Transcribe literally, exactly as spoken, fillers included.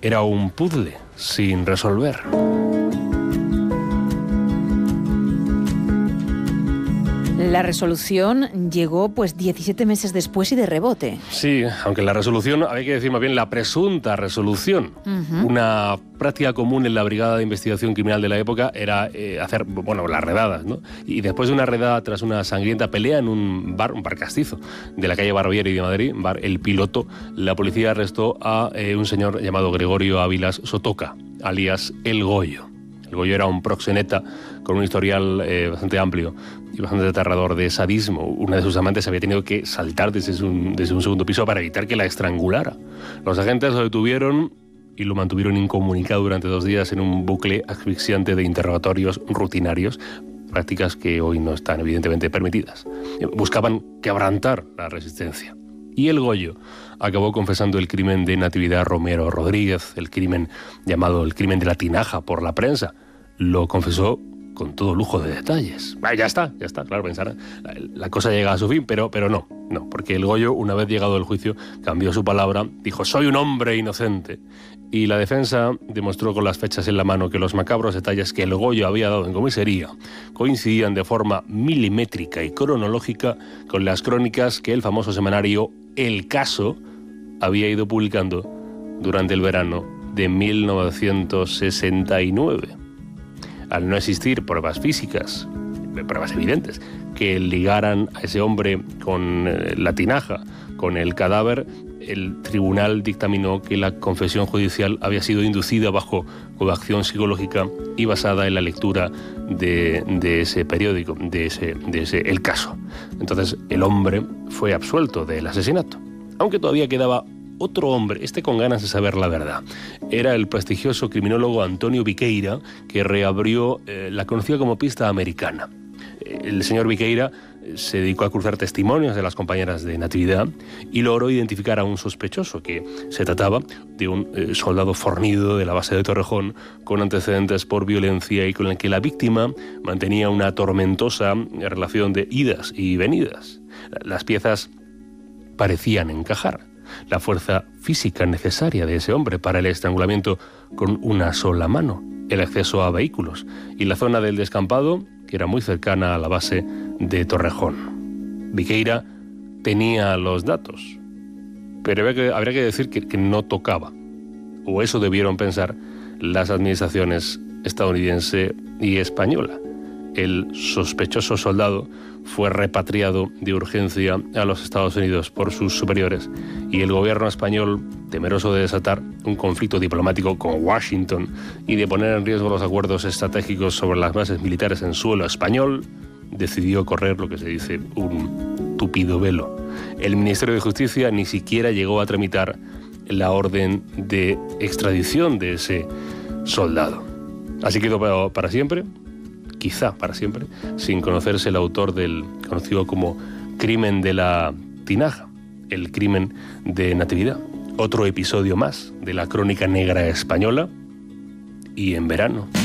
era un puzzle sin resolver. La resolución llegó pues diecisiete meses después y de rebote. Sí, aunque la resolución, había que decir más bien la presunta resolución. Uh-huh. Una práctica común en la Brigada de Investigación Criminal de la época era eh, hacer, bueno, las redadas, ¿no? Y después de una redada tras una sangrienta pelea en un bar, un bar castizo, de la calle Barbieri de Madrid, bar El Piloto, la policía arrestó a eh, un señor llamado Gregorio Ávilas Sotoca, alias El Goyo. El Goyo era un proxeneta con un historial eh, bastante amplio y bastante aterrador de sadismo. Una de sus amantes había tenido que saltar desde un, desde un segundo piso para evitar que la estrangulara. Los agentes lo detuvieron y lo mantuvieron incomunicado durante dos días en un bucle asfixiante de interrogatorios rutinarios, prácticas que hoy no están evidentemente permitidas. Buscaban quebrantar la resistencia. Y el Goyo acabó confesando el crimen de Natividad Romero Rodríguez, el crimen llamado el crimen de la tinaja por la prensa. Lo confesó con todo lujo de detalles. Ah, ya está, ya está, claro, pensar, la, la cosa llega a su fin, pero, pero no, no, porque el Goyo, una vez llegado el juicio, cambió su palabra, dijo, soy un hombre inocente. Y la defensa demostró con las fechas en la mano que los macabros detalles que el Goyo había dado en comisaría coincidían de forma milimétrica y cronológica con las crónicas que el famoso semanario El Caso había ido publicando durante el verano de mil novecientos sesenta y nueve. Al no existir pruebas físicas, pruebas evidentes, que ligaran a ese hombre con la tinaja, con el cadáver, el tribunal dictaminó que la confesión judicial había sido inducida bajo coacción psicológica y basada en la lectura de, de ese periódico, de ese, de ese El Caso. Entonces el hombre fue absuelto del asesinato, aunque todavía quedaba otro hombre, este con ganas de saber la verdad. Era el prestigioso criminólogo Antonio Viqueira, que reabrió eh, la conocida como pista americana. El señor Viqueira se dedicó a cruzar testimonios de las compañeras de Natividad y logró identificar a un sospechoso, que se trataba de un eh, soldado fornido de la base de Torrejón con antecedentes por violencia y con el que la víctima mantenía una tormentosa relación de idas y venidas. Las piezas parecían encajar. La fuerza física necesaria de ese hombre para el estrangulamiento con una sola mano, el acceso a vehículos y la zona del descampado, que era muy cercana a la base de Torrejón. Viqueira tenía los datos, pero habría que, habría que decir que, que no tocaba, o eso debieron pensar las administraciones estadounidense y española. El sospechoso soldado fue repatriado de urgencia a los Estados Unidos por sus superiores y el gobierno español, temeroso de desatar un conflicto diplomático con Washington y de poner en riesgo los acuerdos estratégicos sobre las bases militares en suelo español, decidió correr lo que se dice un tupido velo. El Ministerio de Justicia ni siquiera llegó a tramitar la orden de extradición de ese soldado. Así quedó para siempre, quizá para siempre, sin conocerse el autor del conocido como crimen de la tinaja, el crimen de Natividad. Otro episodio más de la crónica negra española y en verano.